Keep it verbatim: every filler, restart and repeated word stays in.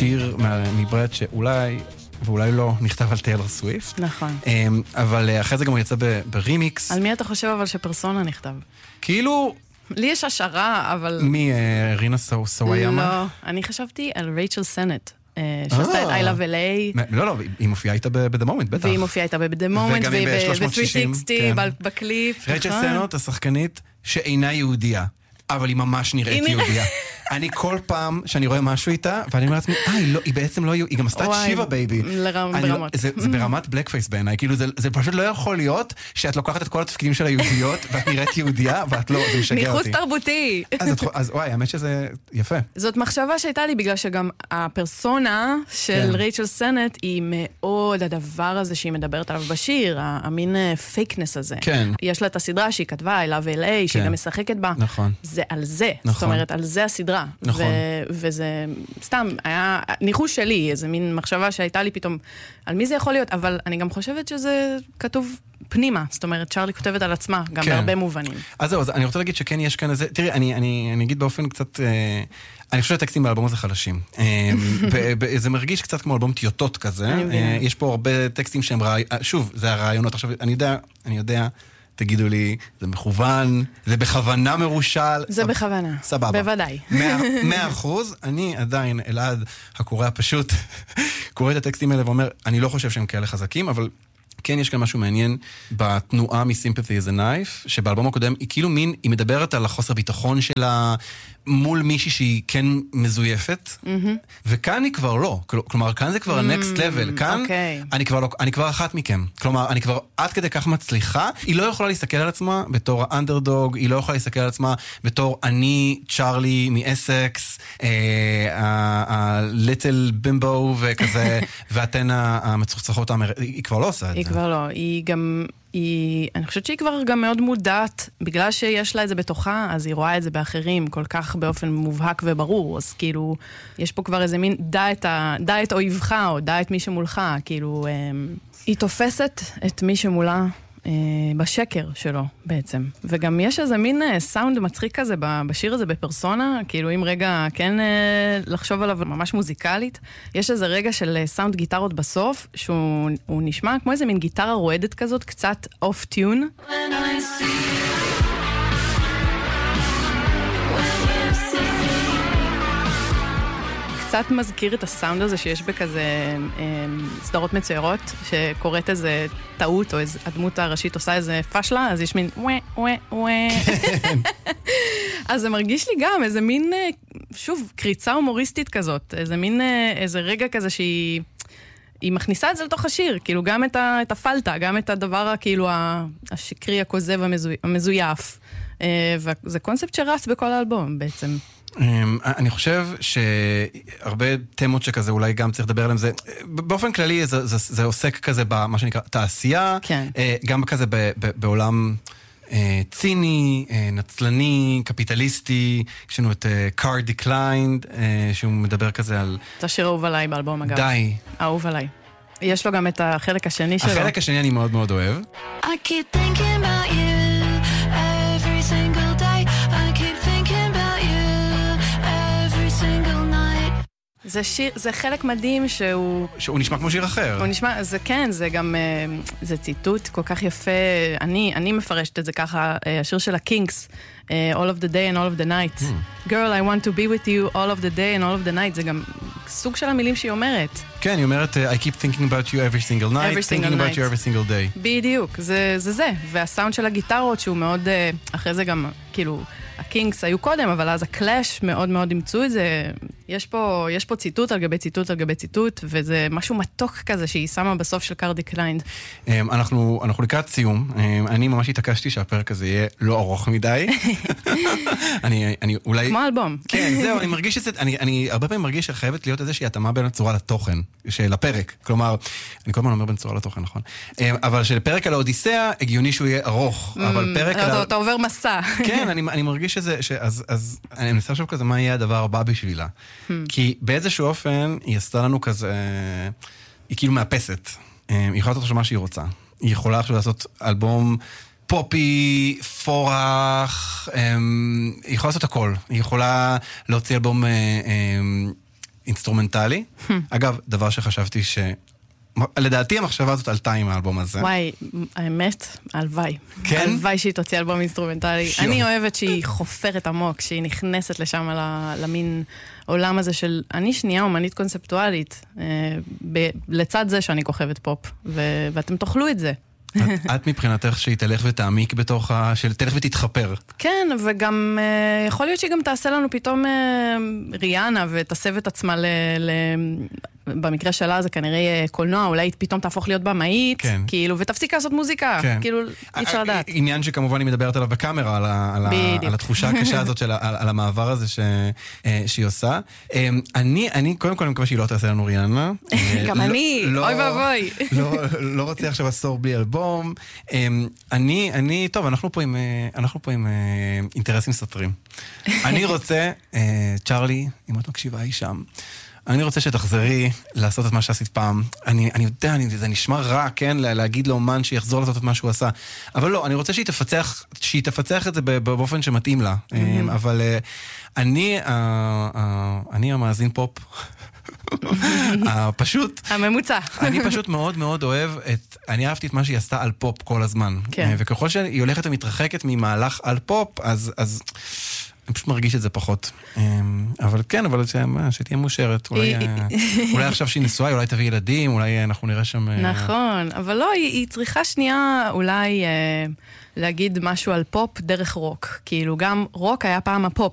שיר מברד שאולי ואולי לא נכתב על טיילור סוויפט. נכון. אבל אחרי זה גם הוא יצא ברימיקס. על מי אתה חושב אבל שפרסונה נכתב? כאילו... לי יש השערה, אבל... מי, רינה סוויאמה? לא, אני חשבתי על רייצ'ל סנט. שעשתה את I Love L A. לא, לא, היא מופיעה איתה ב-The Moment, בטח. והיא מופיעה איתה ב-The Moment, וגם היא ב-שלוש מאות שישים. בקליפ. רייצ'ל סנט, השחקנית שאינה יהודיה, אבל היא ממש נראית יהודיה. אני כל פעם שאני רואה משהו איתה, ואני אומר לעצמי, אה, היא בעצם לא יהודיה, היא גם עשתה את שיבה בייבי. ברמות. זה ברמת בלק פייס בעיניי, כאילו זה פשוט לא יכול להיות שאת לוקחת את כל התפקידים של היהודיות, ואת נראית יהודיה, ואת לא, זה משגע אותי. ניחוס תרבותי. אז וואי, האמת שזה יפה. זאת מחשבה שהייתה לי, בגלל שגם הפרסונה של רייצ'ל סנט, היא מאוד הדבר הזה שהיא מדברת עליו בשיר, המין פייקנס הזה. כן. יש לה את הסדרה שהיא כתבה, I Love L A, שהיא גם משחקת בה. נכון. זה על זה. זאת אומרת, על זה הסדרה. נכון. וזה סתם, היה ניחוש שלי, איזה מין מחשבה שהייתה לי פתאום, על מי זה יכול להיות, אבל אני גם חושבת שזה כתוב פנימה, זאת אומרת, צ'רלי כותבת על עצמה, גם בהרבה מובנים. אז זהו, אני רוצה להגיד שכן יש כאן איזה, תראי, אני אגיד באופן קצת, אני חושב שהטקסטים באלבום הזה חלשים. זה מרגיש קצת כמו אלבום טיוטות כזה, יש פה הרבה טקסטים שהם, שוב, זה הרעיונות, עכשיו, אני יודע, אני יודע, תגידו לי, זה מכוון, זה בכוונה מרושל. זה בכוונה. סבבה. בוודאי. מאה אחוז. אני עדיין, אלעד, הקורא הפשוט, קורא את הטקסטים האלה ואומר, אני לא חושב שהם כאלה חזקים, אבל כן יש כאן משהו מעניין בתנועה מ-Sympathy is a Knife, שבאלבום הקודם היא כאילו מין, היא מדברת על החוסר ביטחון שלה, מול מישהי שהיא כן מזויפת, וכאן היא כבר לא. כלומר, כאן זה כבר ה-next level. כאן אני כבר לא, אני כבר אחת מכם. כלומר, אני כבר עד כדי כך מצליחה. היא לא יכולה להסתכל על עצמה בתור האנדרדוג, היא לא יכולה להסתכל על עצמה בתור אני, צ'רלי מאסקס, ה-little bimbo וכזה, ואתן המצוחצחות האמריקאיות. היא כבר לא עושה את זה. היא כבר לא. היא גם... היא, אני חושבת שהיא כבר גם מאוד מודעת, בגלל שיש לה את זה בתוכה, אז היא רואה את זה באחרים, כל כך באופן מובהק וברור, אז כאילו, יש פה כבר איזה מין, דע את, ה, דע את אויבך, או דע את מי שמולך, כאילו, היא תופסת את מי שמולה בשקר שלו בעצם. וגם יש איזה מין סאונד מצחיק כזה בשיר הזה בפרסונה, כאילו אם רגע כן לחשוב עליו ממש מוזיקלית, יש איזה רגע של סאונד גיטרות בסוף, שהוא נשמע כמו איזה מין גיטרה רועדת כזאת, קצת אוף טיון. קצת מזכיר את הסאונד הזה שיש בכזה סדרות מצוירות, שקוראת איזה טעות, או איזה הדמות הראשית עושה איזה פשלה, אז יש מין ואה, ואה, ואה. אז זה מרגיש לי גם איזה מין, שוב, קריצה הומוריסטית כזאת, איזה מין, איזה רגע כזה שהיא, היא מכניסה את זה לתוך השיר, כאילו גם את, ה, את הפלטה, גם את הדבר כאילו השקרי, הכוזב, המזוי, המזויף. וזה קונספט שרץ בכל האלבום בעצם. אני חושב שהרבה תמות שכזה אולי גם צריך לדבר עליהם, זה באופן כללי זה, זה, זה עוסק כזה במה שנקרא תעשייה, כן. גם כזה ב, ב, בעולם ציני, נצלני, קפיטליסטי. יש לנו את Car Declined, שהוא מדבר כזה על... זה שיר אהוב עליי באלבום אגב. די. אהוב עליי. יש לו גם את החלק השני שלו. החלק השני אני מאוד מאוד אוהב. I keep thinking about you every single day. I keep thinking about you every single night. זה שיר, זה חלק מדהים שהוא... שהוא נשמע כמו שיר אחר. הוא נשמע, זה כן, זה גם, זה ציטוט כל כך יפה. אני, אני מפרשת את זה ככה, השיר של הקינגס, All of the day and all of the night. Mm. Girl, I want to be with you all of the day and all of the night. זה גם סוג של המילים שהיא אומרת. כן, היא אומרת, I keep thinking about you every single night, every thinking single about night. you every single day. בדיוק, זה זה זה. והסאונד של הגיטרות שהוא מאוד, אחרי זה גם, כאילו, הקינגס היו קודם, אבל אז הקלאש מאוד מאוד אימצו את זה. יש פה, יש פה ציטוט על גבי ציטוט על גבי ציטוט, וזה משהו מתוק כזה שהיא שמה בסוף של Car Declined. אנחנו, אנחנו לקראת סיום. אני ממש התעקשתי שהפרק הזה יהיה לא ארוך מדי. אני, אני אולי... כמו אלבום. כן, זהו, אני מרגיש את זה, אני, אני הרבה פעמים מרגיש שחייבת להיות איזושהי התאמה בין הצורה לתוכן, של הפרק. כלומר, אני כל הזמן אומר בין צורה לתוכן, נכון? אבל שלפרק על האודיסאה, הגיוני שהוא יהיה ארוך, אבל פרק על... אתה עובר מסע. כן, אני, אני מרגיש שזה, אז, אז אני מנסה עכשיו כזה, מה יהיה הדבר הבא בשבילה? כי באיזשהו אופן, היא עשתה לנו כזה, היא כאילו מאפסת. היא יכולה לעשות עכשיו מה שהיא רוצה. היא יכולה עכשיו לעשות אלבום פופי, פורח, היא יכולה לעשות הכל. היא יכולה להוציא אלבום אינסטרומנטלי. אגב, דבר שחשבתי ש... לדעתי המחשבה הזאת עלתה עם האלבום הזה. וואי, האמת, הלוואי. כן? הלוואי שהיא תוציא אלבום אינסטרומנטלי. שיו. אני אוהבת שהיא חופרת עמוק, שהיא נכנסת לשם ל- למין עולם הזה של... אני שנייה אומנית קונספטואלית, אה, ב- לצד זה שאני כוכבת פופ, ו- ואתם תאכלו את זה. את, את מבחינתך שהיא תלך ותעמיק בתוך ה... שתלך ותתחפר. כן, וגם אה, יכול להיות שהיא גם תעשה לנו פתאום אה, ריאנה ותסב את עצמה ל... ל... במקרה שלה זה כנראה יהיה קולנוע, אולי היא פתאום תהפוך להיות במאית, כן. כאילו, ותפסיק לעשות מוזיקה, כן. כאילו, אי אפשר לדעת. עניין שכמובן היא מדברת עליו בקאמרה, על, ה, על, ה, על התחושה הקשה הזאת, של, על, על המעבר הזה ש, שהיא עושה. אני, אני, קודם כל, אני מקווה שהיא לא תעשה לנו ריאנה. גם אני, לא, אוי ואבוי. לא, לא רוצה עכשיו עשור בלי אלבום. אני, אני, טוב, אנחנו פה עם, אנחנו פה עם אינטרסים סותרים. אני רוצה, צ'רלי, אם את מקשיבה היא שם, אני רוצה שתחזרי לעשות את מה שעשית פעם. אני, אני יודע, אני, זה נשמע רע, כן? להגיד לאומן שיחזור לעשות את מה שהוא עשה. אבל לא, אני רוצה שהיא תפצח, שהיא תפצח את זה באופן שמתאים לה. Mm-hmm. אבל אני, אני המאזין פופ, פשוט... הממוצע. אני פשוט מאוד מאוד אוהב את... אני אהבתי את מה שהיא עשתה על פופ כל הזמן. כן. וככל שהיא הולכת ומתרחקת ממהלך על פופ, אז... אז אני פשוט מרגיש את זה פחות. אבל כן, אבל שתהיה מאושרת. אולי עכשיו שהיא נשואה, אולי תביא ילדים, אולי אנחנו נראה שם... נכון, אבל לא, היא צריכה שנייה אולי להגיד משהו על פופ דרך רוק. כאילו גם רוק היה פעם הפופ